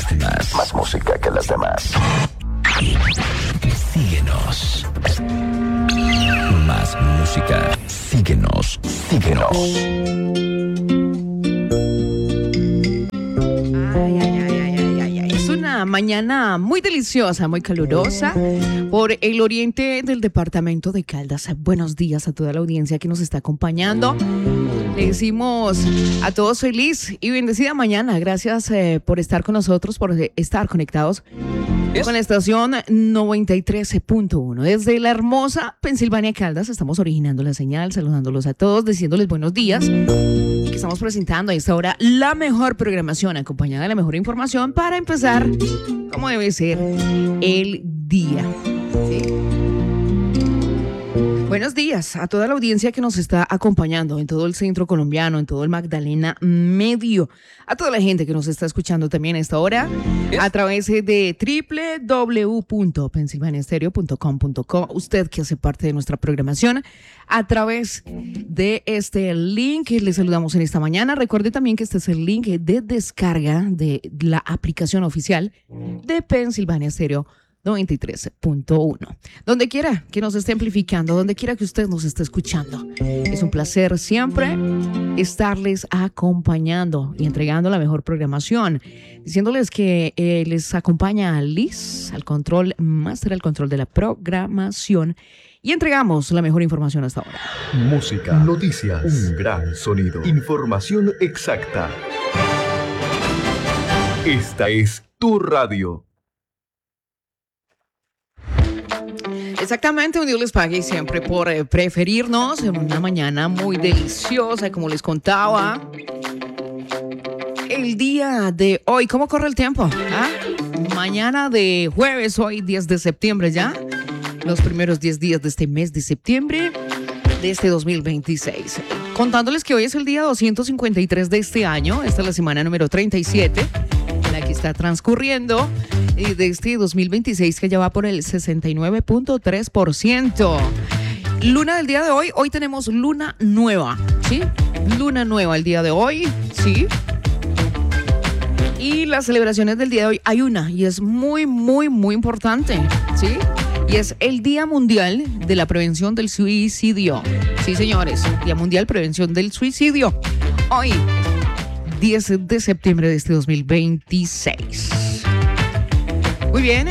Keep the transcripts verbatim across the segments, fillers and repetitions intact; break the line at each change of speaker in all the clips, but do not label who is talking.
Más, más música que las demás. Síguenos. Más música. Síguenos. Síguenos.
Ay, ay, ay, ay, ay, ay, ay. Es una mañana muy deliciosa, muy calurosa por el oriente del departamento de Caldas. Buenos días a toda la audiencia que nos está acompañando. Le decimos a todos feliz y bendecida mañana. Gracias eh, por estar con nosotros, por estar conectados con la estación noventa y tres punto uno. Desde la hermosa Pensilvania Caldas estamos originando la señal, saludándolos a todos, diciéndoles buenos días. Y que estamos presentando a esta hora la mejor programación, acompañada de la mejor información para empezar como debe ser el día. ¿Sí? Buenos días a toda la audiencia que nos está acompañando en todo el centro colombiano, en todo el Magdalena Medio, a toda la gente que nos está escuchando también a esta hora a través de doble u doble u doble u punto pensilvania stereo punto com punto co, usted que hace parte de nuestra programación a través de este link que le saludamos en esta mañana. Recuerde también que este es el link de descarga de la aplicación oficial de Pensilvania Stereo noventa y tres punto uno. Donde quiera que nos esté amplificando, donde quiera que usted nos esté escuchando. Es un placer siempre estarles acompañando y entregando la mejor programación. Diciéndoles que eh, les acompaña Liz, al control máster, al control de la programación. Y entregamos la mejor información hasta ahora.
Música, noticias, un gran sonido, información exacta. Esta es tu radio.
Exactamente, un Dios les pague siempre por eh, preferirnos en una mañana muy deliciosa, como les contaba. El día de hoy, ¿cómo corre el tiempo? ¿Ah? Mañana de jueves, hoy diez de septiembre ya. Los primeros diez días de este mes de septiembre de este dos mil veintiséis. Contándoles que hoy es el día doscientos cincuenta y tres de este año. Esta es la semana número treinta y siete, la que está transcurriendo. Y de este dos mil veintiséis que ya va por el sesenta y nueve punto tres por ciento. Luna del día de hoy, hoy tenemos luna nueva, ¿sí? Luna nueva el día de hoy, ¿sí? Y las celebraciones del día de hoy, hay una y es muy, muy, muy importante, ¿sí? Y es el Día Mundial de la Prevención del Suicidio. Sí, señores, Día Mundial Prevención del Suicidio. Hoy, diez de septiembre de este dos mil veintiséis. Muy bien.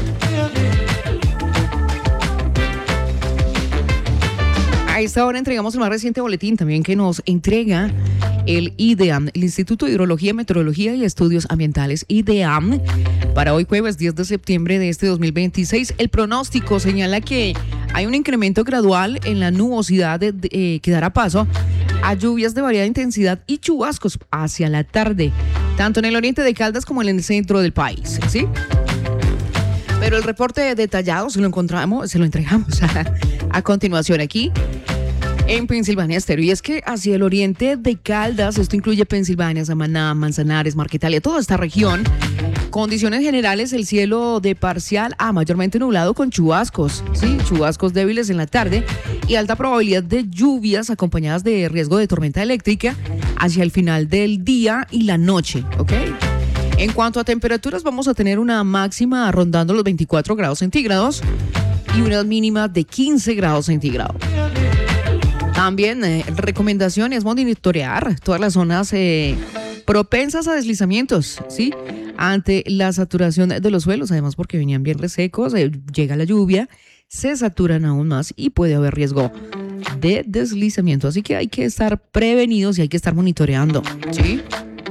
A esta hora entregamos el más reciente boletín también que nos entrega el IDEAM, el Instituto de Hidrología, Meteorología y Estudios Ambientales, IDEAM. Para hoy jueves diez de septiembre de este dos mil veintiséis, el pronóstico señala que hay un incremento gradual en la nubosidad de, de, eh, que dará paso a lluvias de variada intensidad y chubascos hacia la tarde, tanto en el oriente de Caldas como en el centro del país, ¿sí? Pero el reporte detallado se lo encontramos, se lo entregamos a, a continuación aquí en Pensilvania Stereo. Y es que hacia el oriente de Caldas, esto incluye Pensilvania, Samaná, Manzanares, Marquetalia, toda esta región, condiciones generales, el cielo de parcial a mayormente nublado con chubascos, sí, chubascos débiles en la tarde y alta probabilidad de lluvias acompañadas de riesgo de tormenta eléctrica hacia el final del día y la noche, ¿ok? En cuanto a temperaturas, vamos a tener una máxima rondando los veinticuatro grados centígrados y unas mínimas de quince grados centígrados. También eh, recomendación es monitorear todas las zonas eh, propensas a deslizamientos, ¿sí? Ante la saturación de los suelos, además porque venían bien resecos, eh, llega la lluvia, se saturan aún más y puede haber riesgo de deslizamiento. Así que hay que estar prevenidos y hay que estar monitoreando, ¿sí?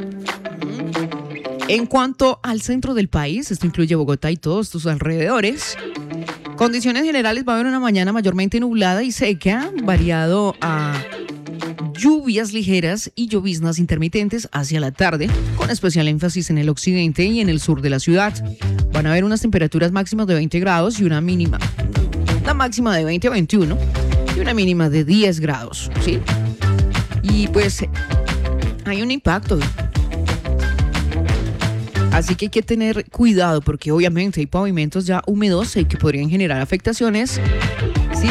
En cuanto al centro del país, esto incluye Bogotá y todos sus alrededores. Condiciones generales, va a haber una mañana mayormente nublada y seca, variado a lluvias ligeras y lloviznas intermitentes hacia la tarde, con especial énfasis en el occidente y en el sur de la ciudad. Van a haber unas temperaturas máximas de veinte grados y una mínima, una máxima de veinte a veintiuno y una mínima de diez grados, ¿sí? Y pues hay un impacto. Así que hay que tener cuidado porque obviamente hay pavimentos ya húmedos y que podrían generar afectaciones, ¿sí?,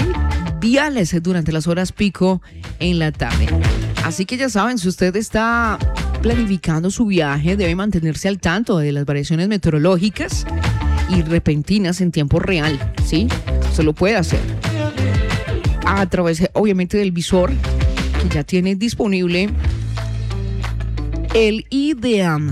viales durante las horas pico en la tarde. Así que ya saben, si usted está planificando su viaje debe mantenerse al tanto de las variaciones meteorológicas y repentinas en tiempo real, ¿sí? Se lo puede hacer a través, obviamente, del visor que ya tiene disponible el IDEAM.